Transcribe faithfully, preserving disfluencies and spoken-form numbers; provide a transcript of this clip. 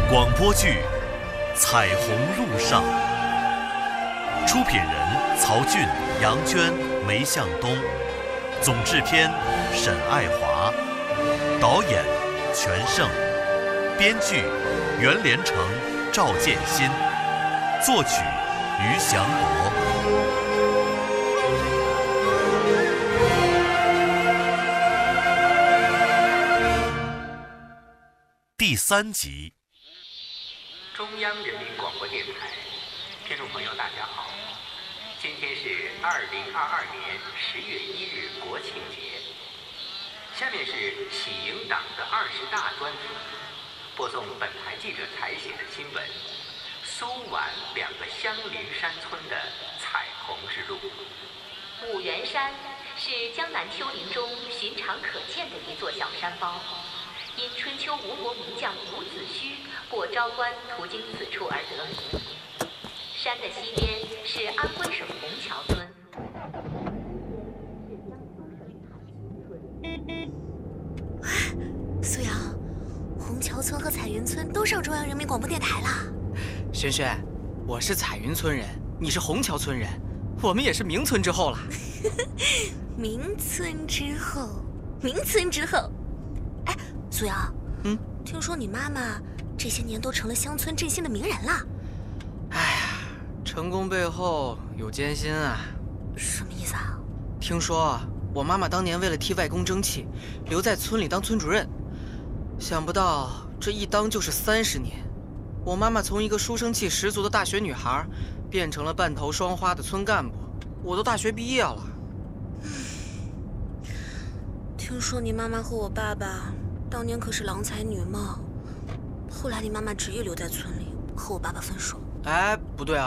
广播剧《彩虹路上》，出品人曹骏、杨娟、梅向东，总制片沈爱华，导演全胜，编剧袁连成、赵建新，作曲于祥国。第三集。 中央人民广播电台，听众朋友大家好，今天是二零二二年十月一日国庆节。下面是喜迎党的二十大专题，播送本台记者采写的新闻：苏皖两个相邻山村的彩虹之路。 五原山是江南丘陵中寻常可见的一座小山包。因春秋吴国名将伍子胥过昭关途经此处而得名。山的西边是安徽省虹桥村。 苏阳，虹桥村和彩云村都上中央人民广播电台了。 轩轩，我是彩云村人，你是虹桥村人，我们也是名村之后了。 名村之后，名村之后。哎，苏阳， 嗯， 听说你妈妈这些年都成了乡村振兴的名人了。 哎呀，成功背后有艰辛啊。 什么意思啊？ 听说我妈妈当年为了替外公争气，留在村里当村主任，想不到这一当就是三十年。我妈妈从一个书生气十足的大学女孩，变成了半头双花的村干部。我都大学毕业了。 听说你妈妈和我爸爸当年可是郎才女貌，后来你妈妈执意留在村里，和我爸爸分手。 哎，不对啊。